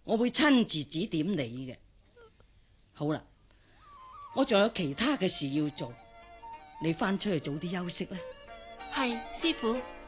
我會親自指點你嘅。好啦，我仲有其他嘅事要做，你翻出去早啲休息啦。 係，師傅。